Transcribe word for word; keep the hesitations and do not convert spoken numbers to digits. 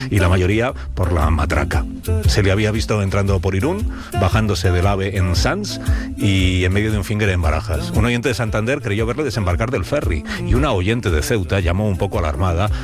y la mayoría por la matraca. Se le había visto entrando por Irún, bajándose del AVE en Sants y en medio de un finger en Barajas. Un oyente de Santander creyó verle desembarcar del ferry y una oyente de Ceuta llamó un poco alarmada